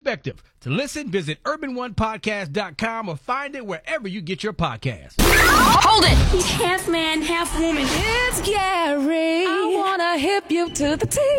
effective. To listen, visit urban1podcast.com or find it wherever you get your podcasts. Hold it! He's half man, half woman. It's Gary. I wanna hip you to the T.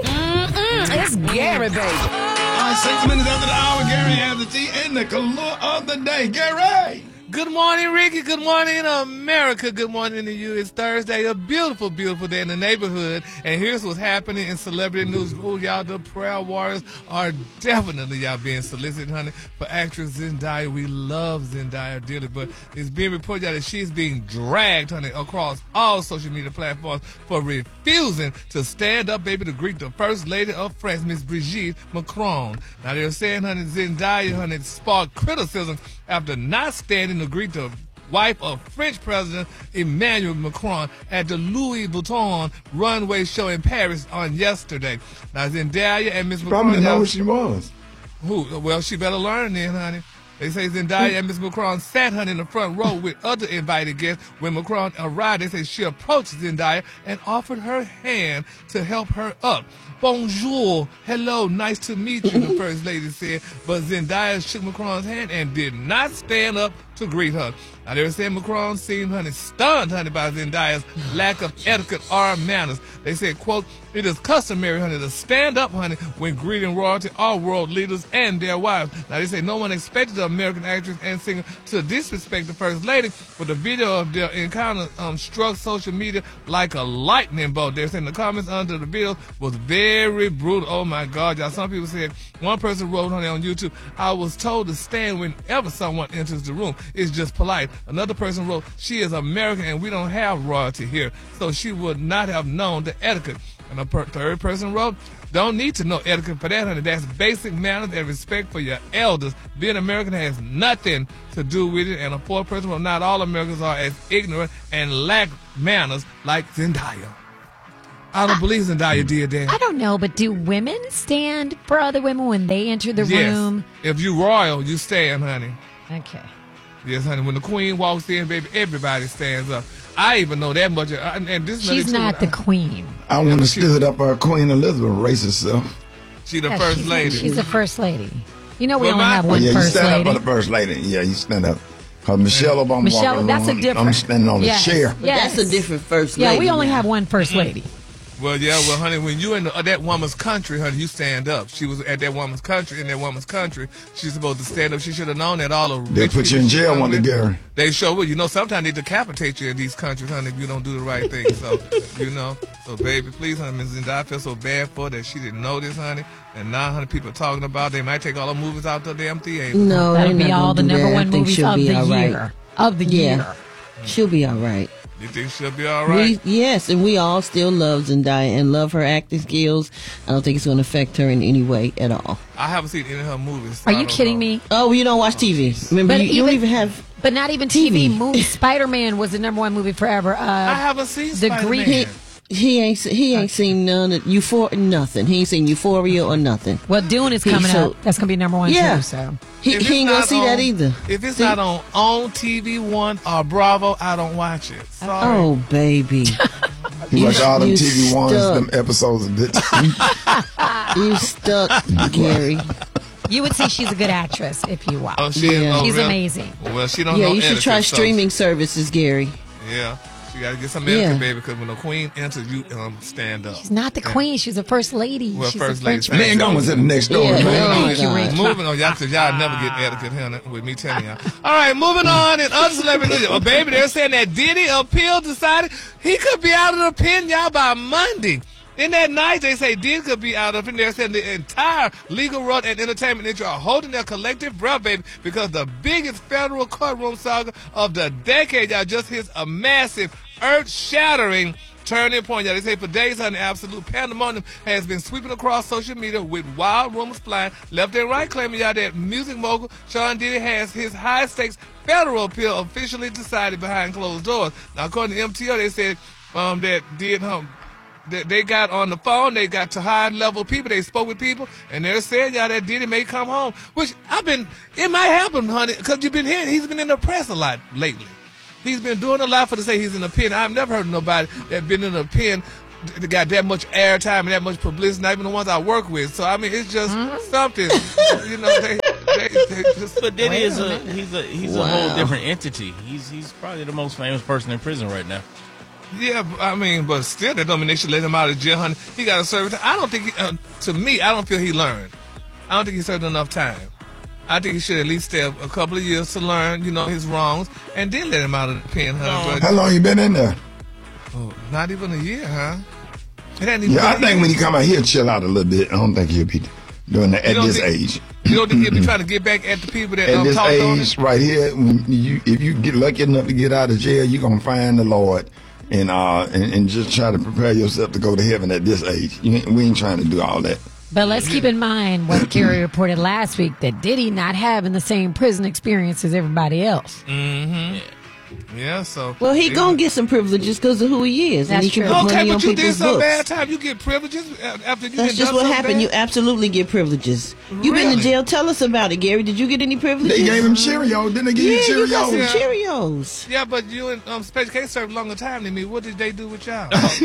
It's Gary, baby. All right, 6 minutes after the hour, Gary has the tea and the color of the day. Gary! Good morning, Ricky. Good morning, America. Good morning to you. It's Thursday, a beautiful, beautiful day in the neighborhood. And here's what's happening in celebrity news. Ooh, y'all, the prayer warriors are definitely, y'all, being solicited, honey, for actress Zendaya. We love Zendaya dearly, but it's being reported that she's being dragged, honey, across all social media platforms for refusing to stand up, baby, to greet the First Lady of France, Miss Brigitte Macron. Now, they're saying, honey, Zendaya, honey, sparked criticism after not standing to greet the wife of French President Emmanuel Macron at the Louis Vuitton runway show in Paris on yesterday. Now, Zendaya and Miss Macron... Probably know who she was. Who? Well, she better learn then, honey. They say Zendaya and Miss Macron sat, honey, in the front row with other invited guests. When Macron arrived, they say she approached Zendaya and offered her hand to help her up. Bonjour, hello, nice to meet you, the First Lady said. But Zendaya shook Macron's hand and did not stand up to greet her. Now, they were saying Macron seemed, honey, stunned, honey, by Zendaya's lack of etiquette or manners. They said, quote, it is customary, honey, to stand up, honey, when greeting royalty or world leaders and their wives. Now, they say no one expected the American actress and singer to disrespect the First Lady, but the video of their encounter struck social media like a lightning bolt. They're saying the comments under the video was very brutal. Oh, my God, y'all. Some people said, one person wrote, honey, on YouTube, I was told to stand whenever someone enters the room. It's just polite. Another person wrote, she is American and we don't have royalty here, so she would not have known the etiquette. And a third person wrote, don't need to know etiquette for that, honey. That's basic manners and respect for your elders. Being American has nothing to do with it. And a fourth person wrote, not all Americans are as ignorant and lack manners like Zendaya. I don't believe Zendaya did that. I don't know, but do women stand for other women when they enter the room? If you royal, you stand, honey. Okay. Yes, honey. When the queen walks in, baby, everybody stands up. I even know that much. And this She's not the queen. I want to stood up our Queen Elizabeth racist self. She the First Lady. She's the First Lady. You know we Well, only have one Yeah, you First stand Lady. up for the First Lady. Yeah, you stand up. Because Michelle Obama Michelle, walking that's a around, different. I'm standing on the Yes. chair. Yes. That's a different First Lady. Yeah, we only have one First Lady. Well, yeah, well, honey, when you in that woman's country, honey, you stand up. She was at that woman's country. In that woman's country, she's supposed to stand up. She should have known that all of They put you in jail one day, Gary. They sure will. You know, sometimes they decapitate you in these countries, honey, if you don't do the right thing. So, you know. So, baby, please, honey, Ms. Zendaya, I feel so bad for her that she didn't know this, honey. And now, honey, people are talking about they might take all the movies out the damn theater. No, That'll they're be not all the gonna do number that. one I think movies she'll of be the all right. year. Of the year. She'll be all right. You think she'll be all right? Yes, and we all still love Zendaya and love her acting skills. I don't think it's going to affect her in any way at all. I haven't seen any of her movies. So Are I you don't kidding know. me? Oh, you don't watch TV. Remember, But you don't even have... But not even TV movies. Spider-Man was the number one movie forever. I haven't seen The Spider-Man. Greek. He ain't seen none of nothing. He ain't seen Euphoria or nothing. Well, Dune is coming up. That's going to be number one Yeah. too. So He If it's ain't gonna not see on- that either. If it's not on TV One or Bravo, I don't watch it. Sorry. Oh, baby. You watch all them you TV ones, stuck. them episodes of good. You stuck, Gary. you would see she's a good actress if you watch. Oh, she is? Yeah. Oh, She's really? amazing. Well, she don't Yeah, know you should etiquette, try so- streaming services, Gary. Yeah. She got to get some Yeah. etiquette, baby, because when the queen enters, you stand up. She's not the queen. She's a first lady. Well, she's first a lady. French Man, going to the next door, Yeah, man. oh my Thank you, God. Rick. Moving on, y'all never get etiquette honey, with me telling y'all. All right, moving on in other celebrity news. Oh, baby, they're saying that Diddy appeal decided he could be out of the pen, y'all, by Monday. In that night, they say Diddy could be out of it. They're saying the entire legal world and entertainment industry are holding their collective breath, baby, because the biggest federal courtroom saga of the decade, y'all, just hits a massive, earth-shattering turning point. Y'all, they say for days, honey, absolute pandemonium has been sweeping across social media with wild rumors flying left and right, claiming y'all that music mogul Sean Diddy has his high-stakes federal appeal officially decided behind closed doors. Now, according to MTO, they said that did they got on the phone, they got to high-level people, they spoke with people, and they're saying, y'all, that Diddy may come home, which it might happen, honey, because you've been hearing, he's been in the press a lot lately. He's been doing a lot for to say he's in the pen. I've never heard of nobody that been in the pen that got that much airtime and that much publicity, not even the ones I work with. So, I mean, it's just something, you know, But Diddy is he's a whole different entity. He's probably the most famous person in prison right now. Yeah, I mean, but still, that don't mean they should let him out of jail, honey. He got to serve. I don't think, to me, I don't feel he learned. I don't think he served enough time. I think he should at least stay a couple of years to learn, his wrongs, and then let him out of the pen, honey. How long you been in there? Oh, not even a year, huh? It hadn't even Yeah, I been think years. when he come out, he'll chill out a little bit. I don't think he'll be doing that at this age. You don't think he'll be trying to get back at the people that At this talked on age, him? right here, if you get lucky enough to get out of jail, you're gonna find the Lord, and just try to prepare yourself to go to heaven at this age. We ain't trying to do all that. But let's keep in mind what Gary reported last week, that Diddy not having the same prison experience as everybody else. Mm-hmm. Yeah, so. Well, he gonna get some privileges because of who he is. That's and he true. can put Okay, money on but you did people's some books. bad time. You get privileges after you That's did just done what something happened. bad? You absolutely get privileges. You've been Really? to jail. Tell us about it, Gary. Did you get any privileges? They gave him Cheerios. Didn't they give Yeah, you you got some Cheerios? Cheerios. Yeah, but you and Special K served longer time than me. What did they do with y'all?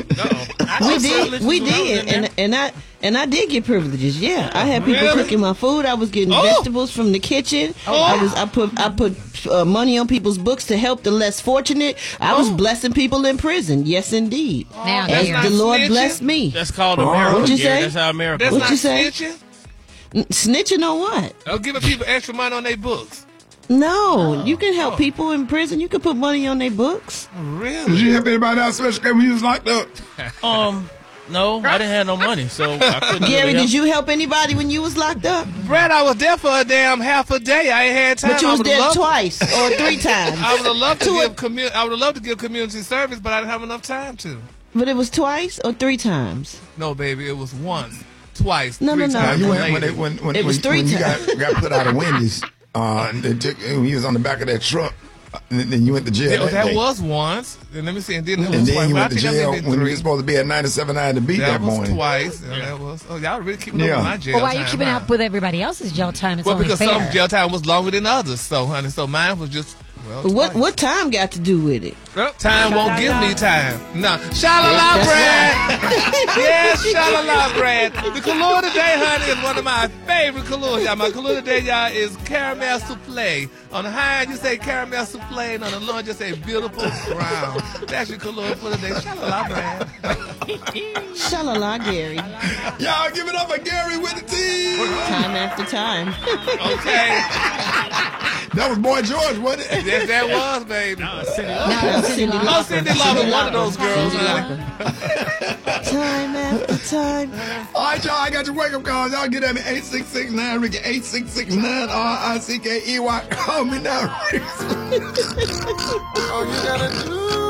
We did, and I did get privileges. Yeah, I had people Really? cooking my food. I was getting vegetables from the kitchen. I put money on people's books to help the less fortunate. I was blessing people in prison. Yes, indeed. Now, that's As not the Lord snitching. blessed me. That's called America. What'd you Gary. say? That's how America That's What not you say? snitching. Snitching on what? Giving people extra money on their books. No, you can help people in prison. You can put money on their books. Did Really? you help anybody else, Special K, when you was locked up? No, I didn't have no money, so I couldn't. Gary, really did you help anybody when you was locked up? Brad, I was there for a damn half a day. I ain't had time. But you I was would've there loved- twice or 3 times. I would have loved to give I would have loved to give community service, but I didn't have enough time to. But it was twice or 3 times. No, baby, it was once, twice, No, three no, no. times. You related. went when It was 3 when you times. got put out of Wendy's. They took he was on the back of that truck. And then you went to jail. That day. was once. And let me see. And then it And was then twice. you But I went to think I jail did when you three. were supposed to be at 97.9 to beat that That was morning. twice. And that was. Oh, y'all really keeping up Yeah. with my jail Well, why are you time, keeping huh? up with everybody else's jail time? It's Well, only because fair. some jail time was longer than others. So, honey, so mine was just. Well, What time got to do with it? Well, time won't give me time. No. Sha-la-la bread. Yes, sha-la-la bread. The Kahlua today, honey, is one of my favorite Kahlua. Y'all, my Kahlua today, y'all, is caramel souffle. On the high end, you say caramel souffle, and on the low end, you say beautiful brown. That's your Kahlua for today. Sha-la-la bread. Shalala, Gary. Y'all give it up for Gary with the team. Time after time. Okay. That was Boy George, wasn't it? Yes, that was, baby. No, that's Cindy Oh, Lauper. Cindy Lauper, one of those girls, honey. Time after time. All right, y'all, I got your wake-up calls. Y'all get at me, 8669 Ricky, 8669 RICKEY. Call me now, Ricky. Oh, you gotta do